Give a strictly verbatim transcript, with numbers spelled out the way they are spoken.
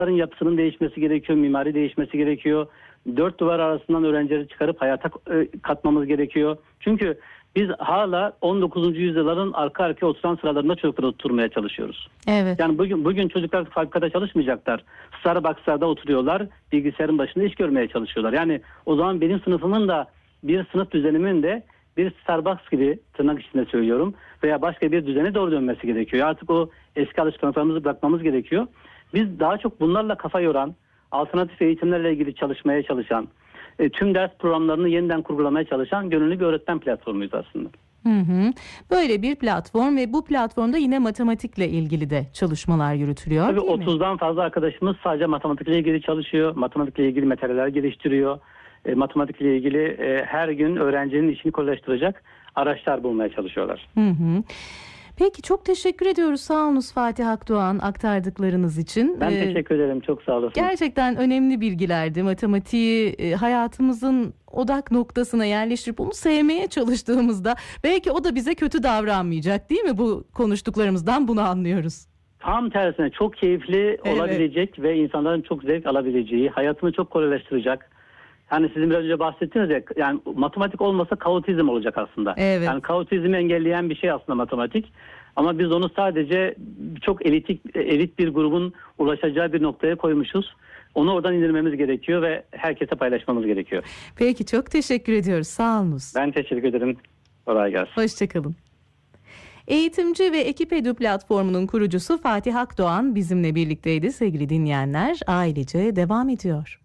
yapısının değişmesi gerekiyor, mimari değişmesi gerekiyor. Dört duvar arasından öğrencileri çıkarıp hayata katmamız gerekiyor. Çünkü biz hala on dokuzuncu yüzyılların arka arkaya oturan sıralarında çocukları oturtmaya çalışıyoruz. Evet. Yani bugün bugün çocuklar fabrikada çalışmayacaklar. Starbucks'larda oturuyorlar, bilgisayarın başında iş görmeye çalışıyorlar. Yani o zaman benim sınıfımın da bir sınıf düzenimin de bir Starbucks gibi, tırnak içinde söylüyorum, veya başka bir düzene doğru dönmesi gerekiyor. Artık o eski alışkanlıklarımızı bırakmamız gerekiyor. Biz daha çok bunlarla kafa yoran, alternatif eğitimlerle ilgili çalışmaya çalışan, e, tüm ders programlarını yeniden kurgulamaya çalışan gönüllü bir öğretmen platformuyuz aslında. Hı hı. Böyle bir platform ve bu platformda yine matematikle ilgili de çalışmalar yürütülüyor. Tabii değil mi? otuzdan fazla arkadaşımız sadece matematikle ilgili çalışıyor. Matematikle ilgili materyaller geliştiriyor. E, matematikle ilgili e, her gün öğrencinin işini kolaylaştıracak araçlar bulmaya çalışıyorlar. Hı hı. Peki, çok teşekkür ediyoruz. Sağ olunuz Fatih Akdoğan, aktardıklarınız için. Ben Ee, teşekkür ederim. Çok sağ olasın. Gerçekten önemli bilgilerdi. Matematiği e, hayatımızın odak noktasına yerleştirip onu sevmeye çalıştığımızda belki o da bize kötü davranmayacak, değil mi? Bu konuştuklarımızdan bunu anlıyoruz. Tam tersine çok keyifli Evet. olabilecek ve insanların çok zevk alabileceği, hayatını çok kolaylaştıracak. Hani sizin biraz önce bahsettiniz ya, yani matematik olmasa kaotizm olacak aslında. Evet. Yani kaotizmi engelleyen bir şey aslında matematik. Ama biz onu sadece çok elitik, elit bir grubun ulaşacağı bir noktaya koymuşuz. Onu oradan indirmemiz gerekiyor ve herkese paylaşmamız gerekiyor. Peki, çok teşekkür ediyoruz. Sağ olunuz. Ben teşekkür ederim. Kolay gelsin. Hoşçakalın. Eğitimci ve Ekipedu platformunun kurucusu Fatih Akdoğan bizimle birlikteydi sevgili dinleyenler. Ailece devam ediyor.